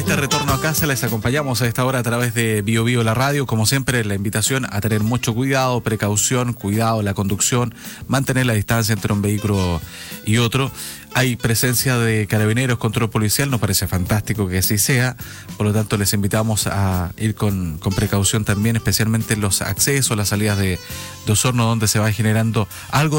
este retorno a casa les acompañamos a esta hora a través de Bio Bio la radio. Como siempre, la invitación a tener mucho cuidado, precaución, cuidado en la conducción, mantener la distancia entre un vehículo y otro. Hay presencia de carabineros, control policial, nos parece fantástico que así sea. Por lo tanto, les invitamos a ir con precaución también, especialmente en los accesos, las salidas de Osorno, donde se va generando algo